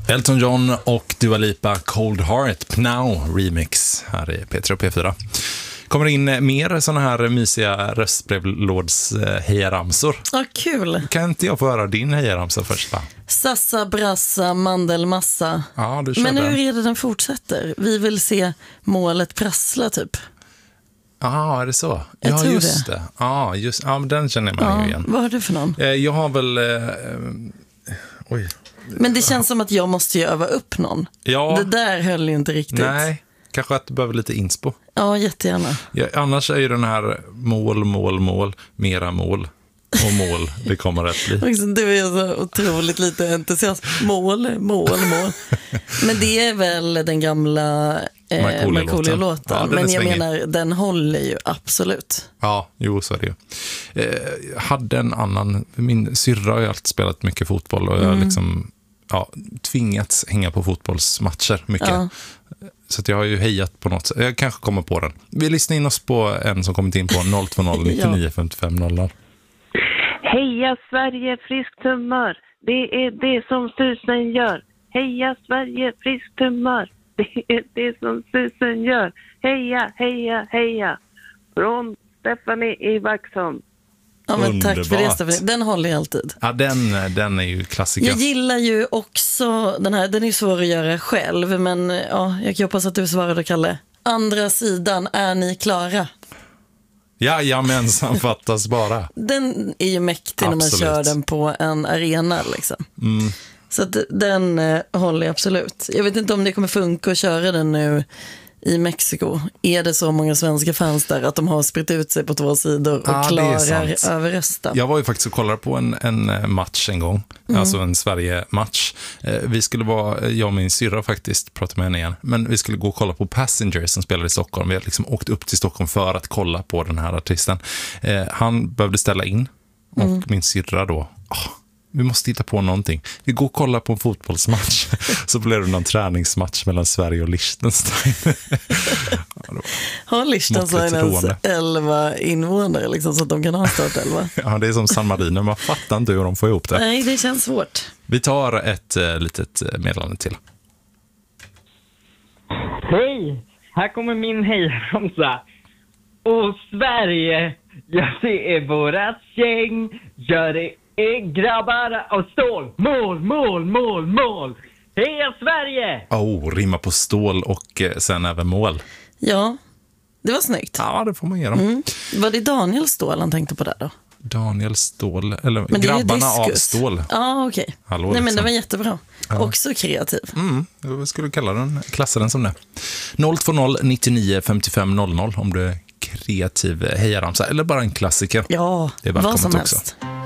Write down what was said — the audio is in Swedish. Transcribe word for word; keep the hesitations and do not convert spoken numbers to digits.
Elton John och Dua Lipa, Cold Heart, Now remix här i P tre och P fyra. Kommer in mer såna här mysiga röstbrevlåds hejaramsor. Ja, kul. Kan inte jag få höra din hejaramsa först, va? Sassa, brassa, mandelmassa. Ja, du kör. Men hur den. är det den fortsätter? Vi vill se målet prassla, typ. Ja, är det så? Jag ja, tror just det. det. Ja, just, ja, men den känner man Ja, ju igen. vad har du för någon? Eh, Jag har väl... Eh, oj. Men det känns som att jag måste ju öva upp någon. Ja. Det där höll ju inte riktigt. Nej, kanske att du behöver lite inspo. Ja, jättegärna. Ja, annars är ju den här mål, mål, mål, mera mål och mål, det kommer att bli. Du är så otroligt lite entusiasm. Mål, mål, mål. Men det är väl den gamla eh, Markoolio-låten. Ja, men jag svängig. menar, den håller ju absolut. Ja, jo, så är det ju. Eh, jag hade en annan, min syrra har ju alltid spelat mycket fotboll och jag har Mm. liksom ja, tvingats hänga på fotbollsmatcher mycket. Ja. Så att jag har ju hejat på något sätt. Jag kanske kommer på den. Vi lyssnar in oss på en som kommit in på noll två noll nittionio femtiofem noll noll. Heja Sverige, friskt humör. Det är det som susen gör. Heja Sverige, friskt humör. Det är det som susen gör. Heja, heja, heja. Från Stephanie i Vaxholm. Ja, men tack för det, Underbart. Stephanie. Den håller jag alltid. Ja, den, den är ju klassiker. Jag gillar ju också den här, den är svår att göra själv, men ja, jag hoppas att du svarade, Kalle. Andra sidan, är ni klara? Jajamensan, fattas bara. Den är ju mäktig när man Absolut. kör den på en arena liksom. Mm. Så att den eh, håller jag absolut. Jag vet inte om det kommer funka att köra den nu i Mexiko. Är det så många svenska fans där att de har spritt ut sig på två sidor och Ja, det är klarar sant. över rösten? Jag var ju faktiskt och kollade på en, en match en gång. Mm. Alltså en Sverige-match. Eh, vi skulle vara, jag och min syrra faktiskt, prata med henne igen. Men vi skulle gå och kolla på Passengers som spelar i Stockholm. Vi har liksom åkt upp till Stockholm för att kolla på den här artisten. Eh, han behövde ställa in. Och Mm. min syrra då, oh, vi måste hitta på någonting. Vi går och kollar på en fotbollsmatch. Så blev det någon träningsmatch mellan Sverige och Liechtenstein. Har Liechtenstein Måttligt ens roande. elva invånare liksom, så att de kan ha startelva? Ja, det är som San Marino. Man fattar inte hur de får ihop det. Nej, det känns svårt. Vi tar ett eh, litet meddelande till. Hej! Här kommer min hejramsa. Och Sverige, ja det är vårat gäng. Ja det är grabbar av stål. Mål, mål, mål, mål. Heja Sverige! Oh, rimma på stål och eh, sen även mål. Ja, det var snyggt. Ja, det får man ge dem. Mm. Var det Daniel Ståhl han tänkte på där då? Daniel Ståhl, eller Men det är ju grabbarna av diskus. stål. Ja, okej. Okay. Hallå, Nej, men liksom. det var jättebra. Ja. Också kreativ. Mm, jag skulle kalla den, klassa den som det. noll två noll nittionio femtiofem noll noll om du är kreativ hejaramsa eller bara en klassiker. Ja, Det är vad välkommet som också. helst.